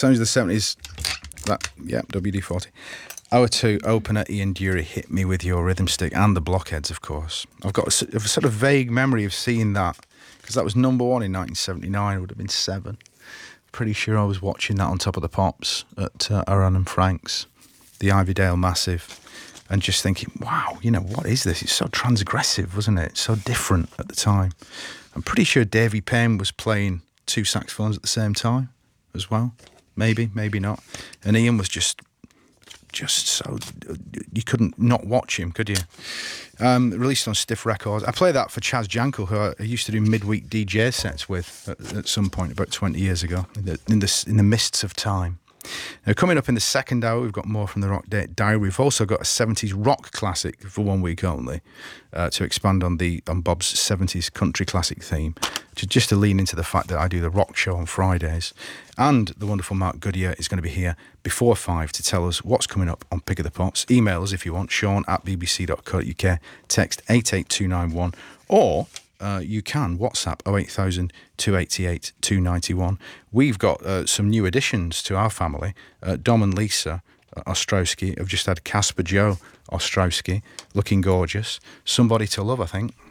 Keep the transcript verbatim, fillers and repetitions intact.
Sounds of the seventies. That, yeah, W D forty. Hour two, opener, Ian Dury, Hit Me With Your Rhythm Stick, and the Blockheads, of course. I've got a, a sort of vague memory of seeing that, because that was number one in nineteen seventy-nine, it would have been seven. Pretty sure I was watching that on Top of the Pops at uh, Aran and Frank's, the Ivydale Massive, and just thinking, wow, you know, what is this? It's so transgressive, wasn't it? It's so different at the time. I'm pretty sure Davy Payne was playing two saxophones at the same time as well. Maybe, maybe not. And Ian was just, just so, you couldn't not watch him, could you? Um, released on Stiff Records. I play that for Chaz Jankel, who I used to do midweek D J sets with at, at some point about twenty years ago, in the, in the in the mists of time. Now, coming up in the second hour, we've got more from the Rock Diary. We've also got a seventies rock classic for one week only, uh, to expand on the on Bob's seventies country classic theme, to, just to lean into the fact that I do the rock show on Fridays. And the wonderful Mark Goodyear is going to be here before five to tell us what's coming up on Pick of the Pops. Email us if you want, Sean at b b c dot co dot u k, text eight eight two nine one, or Uh, you can WhatsApp oh eight thousand, two eighty-eight, two ninety-one. We've got uh, some new additions to our family. Uh, Dom and Lisa uh, Ostrowski have just had Casper Joe Ostrowski, looking gorgeous. Somebody to Love, I think.